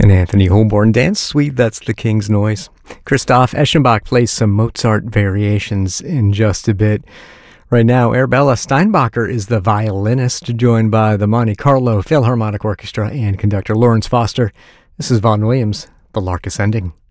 An Anthony Holborn dance suite, that's the King's Noise. Christoph Eschenbach plays some Mozart variations in just a bit. Right now, Arabella Steinbacher is the violinist, joined by the Monte Carlo Philharmonic Orchestra and conductor Lawrence Foster. This is Vaughan Williams, The Lark Ascending.